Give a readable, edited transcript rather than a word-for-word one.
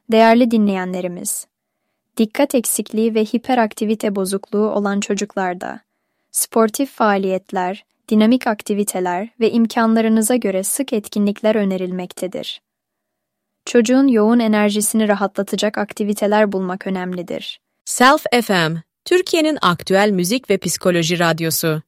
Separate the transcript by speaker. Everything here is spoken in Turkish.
Speaker 1: Değerli dinleyenlerimiz, dikkat eksikliği ve hiperaktivite bozukluğu olan çocuklarda, sportif faaliyetler, dinamik aktiviteler ve imkanlarınıza göre sık etkinlikler önerilmektedir. Çocuğun yoğun enerjisini rahatlatacak aktiviteler bulmak önemlidir.
Speaker 2: Self FM, Türkiye'nin aktüel müzik ve psikoloji radyosu.